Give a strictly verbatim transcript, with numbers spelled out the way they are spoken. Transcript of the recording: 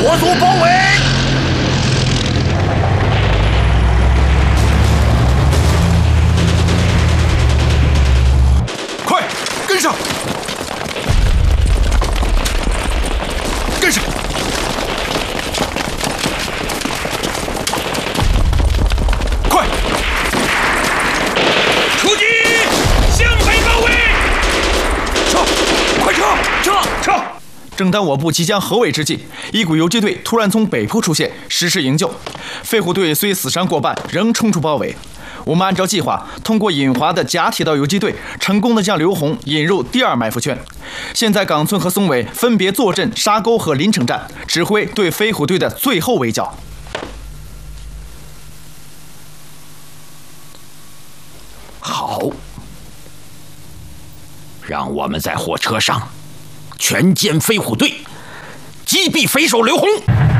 火速包围！ 快，跟上！跟上！快！ 出击！向北包围！ 撤！快撤！ 撤！撤！ 正当我部即将合围之际，一股游击队突然从北坡出现，实施营救。飞虎队虽死伤过半，仍冲出包围。我们按照计划，通过引华的假铁道游击队，成功的将刘洪引入第二埋伏圈。现在冈村和松尾分别坐镇沙沟和临城站，指挥对飞虎队的最后围剿。 好，让我们在火车上全歼飞虎队，击毙匪首刘洪。